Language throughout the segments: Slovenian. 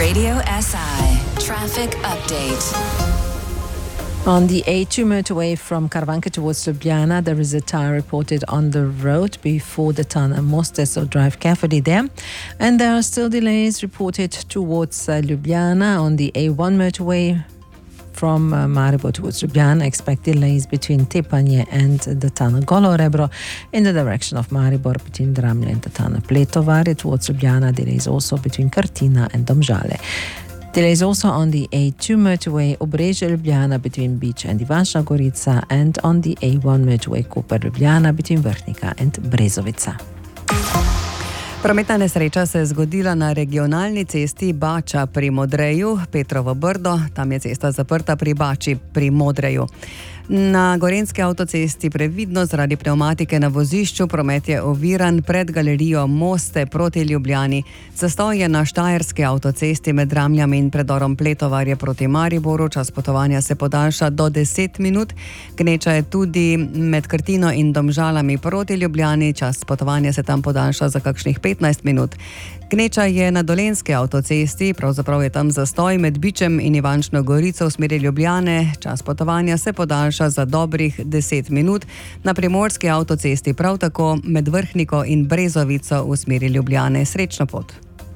Radio SI Traffic Update. On the A2 motorway from Karavanke towards Ljubljana, there is a tire reported on the road before the tunnel Moste, so drive carefully there. And there are still delays reported towards Ljubljana on the A1 motorway from Maribor towards Ljubljana. Expect delays between Tepanje and the tunnel Golo Rebro in the direction of Maribor between Dramlje and the tunnel Pletovar. Towards Ljubljana, delays also between Kartina and Domžale. Delays also on the A2 motorway Obrežje-Ljubljana between Beach and Ivančna Gorica, and on the A1 motorway Koper-Ljubljana between Vrhnika and Brezovica. Prometna nesreča se je zgodila na regionalni cesti Bača pri Modreju, Petrovo Brdo. Tam je cesta zaprta pri Bači pri Modreju. Na gorenjski avtocesti previdno zaradi pnevmatike na vozišču, promet je oviran pred galerijo Moste proti Ljubljani. Zastoj je na štajerski avtocesti med Dramljami in predorom Pletovarje proti Mariboru. Čas potovanja se podaljša do 10 minut. Gneča je tudi med Krtino in Domžalami proti Ljubljani. Čas potovanja se tam podaljša za kakšnih 15 minut. Gneča je na dolenjski avtocesti, pravzaprav je tam zastoj med Bičem in Ivančno Gorico v smeri Ljubljane. Čas potovanja se podaljša za dobrih 10 minut. Na primorski avtocesti prav tako med Vrhniko in Brezovico v smeri Ljubljane. Srečno pot.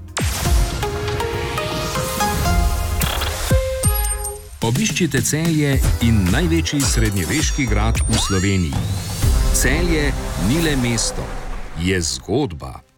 Obiščite Celje in največji srednjeveški grad v Sloveniji. Celje ni le mesto, je zgodba.